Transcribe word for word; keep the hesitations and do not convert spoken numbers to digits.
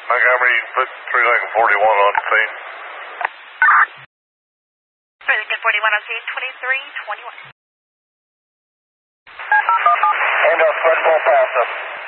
Montgomery, you can put three Lincoln forty-one on the scene. three Lincoln forty-one on scene, twenty-three twenty-one. Handoff, spread full pass up.